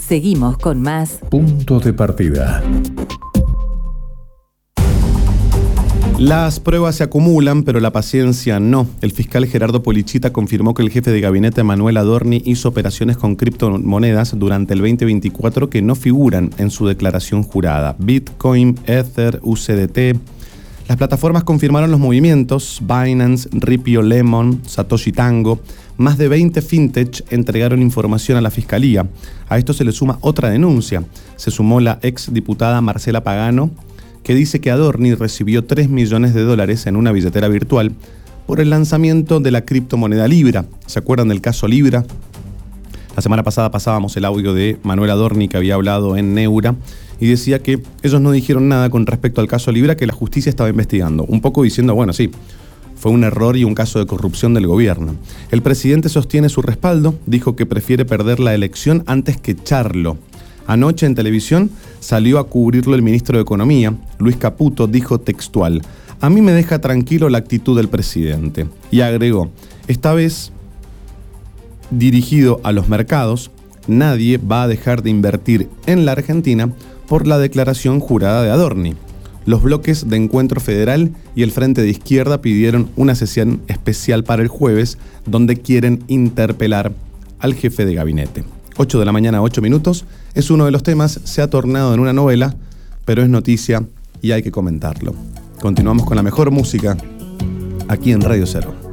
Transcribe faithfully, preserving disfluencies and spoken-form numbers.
Seguimos con más Punto de Partida. Las pruebas se acumulan, pero la paciencia no. El fiscal Gerardo Polichita confirmó que el jefe de gabinete Manuel Adorni hizo operaciones con criptomonedas durante el veinte veinticuatro que no figuran en su declaración jurada. Bitcoin, Ether, U S D T. Las plataformas confirmaron los movimientos. Binance, Ripio, Lemon, Satoshi Tango. Más de veinte fintech entregaron información a la fiscalía. A esto se le suma otra denuncia. Se sumó la ex diputada Marcela Pagano, que dice que Adorni recibió tres millones de dólares en una billetera virtual por el lanzamiento de la criptomoneda Libra. ¿Se acuerdan del caso Libra? La semana pasada pasábamos el audio de Manuel Adorni, que había hablado en Neura, y decía que ellos no dijeron nada con respecto al caso Libra, que la justicia estaba investigando. Un poco diciendo, bueno, sí, fue un error y un caso de corrupción del gobierno. El presidente sostiene su respaldo, dijo que prefiere perder la elección antes que echarlo. Anoche en televisión salió a cubrirlo el ministro de Economía, Luis Caputo, dijo textual: a mí me deja tranquilo la actitud del presidente. Y agregó: esta vez, dirigido a los mercados, nadie va a dejar de invertir en la Argentina por la declaración jurada de Adorni. Los bloques de Encuentro Federal y el Frente de Izquierda pidieron una sesión especial para el jueves, donde quieren interpelar al jefe de gabinete. ocho de la mañana, ocho minutos. Es uno de los temas, se ha tornado en una novela, pero es noticia y hay que comentarlo. Continuamos con la mejor música aquí en Radio Cero.